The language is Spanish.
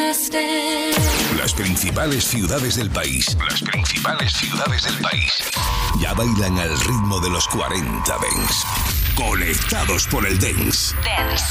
Las principales ciudades del país. Las principales ciudades del país. Ya bailan al ritmo de los 40 Dance. Conectados por el Dance.